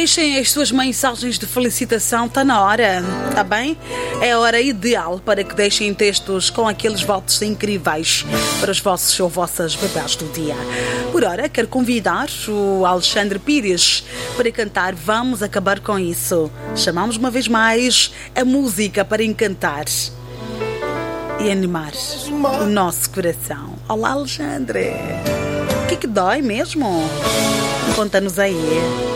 Deixem as suas mensagens de felicitação, está na hora, está bem? É a hora ideal para que deixem textos com aqueles votos incríveis para os vossos ou vossas bebés do dia. Por ora, quero convidar o Alexandre Pires para cantar Vamos Acabar Com Isso. Chamamos uma vez mais a música para encantar e animar o nosso coração. Olá, Alexandre. O que dói mesmo? Conta-nos aí.